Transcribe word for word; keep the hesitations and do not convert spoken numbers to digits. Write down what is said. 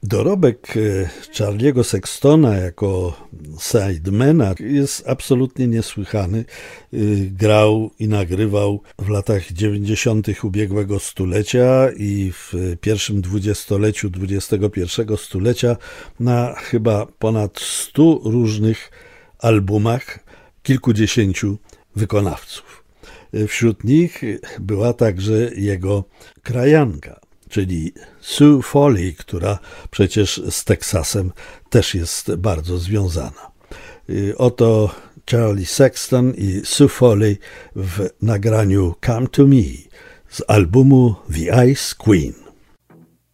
Dorobek Charlie'ego Sextona jako sidemana jest absolutnie niesłychany. Grał i nagrywał w latach dziewięćdziesiątych ubiegłego stulecia i w pierwszym dwudziestoleciu dwudziestego pierwszego stulecia na chyba ponad stu różnych albumach kilkudziesięciu wykonawców. Wśród nich była także jego krajanka, czyli Sue Foley, która przecież z Teksasem też jest bardzo związana. Oto Charlie Sexton i Sue Foley w nagraniu Come to Me z albumu The Ice Queen.